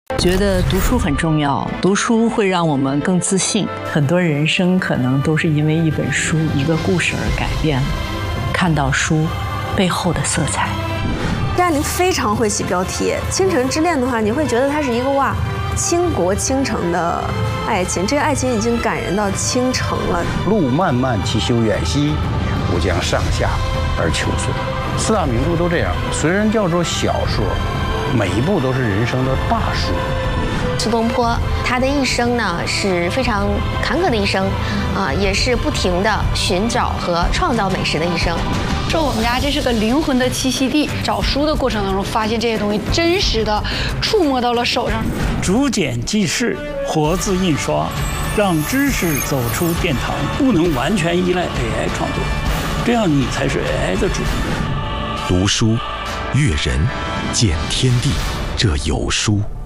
觉得读书很重要，读书会让我们更自信。很多人生可能都是因为一本书、一个故事而改变了。看到书背后的色彩。 张爱玲非常会起标题，《倾城之恋》的话，你会觉得它是一个倾国倾城的爱情，这个爱情已经感人到倾城了。 路漫漫其修远兮，吾将上下而求索。四大名著都这样，虽然叫做小说，每一部都是人生的大书。 苏东坡他的一生呢是非常坎坷的一生，也是不停的寻找和创造美食的一生。 说我们家这是个灵魂的栖息地，找书的过程当中发现这些东西真实的触摸到了手上。 竹简记事，活字印刷，让知识走出殿堂，不能完全依赖 AI 创作，这样你才是 AI 的主人。 读书，阅人，见天地，这有书。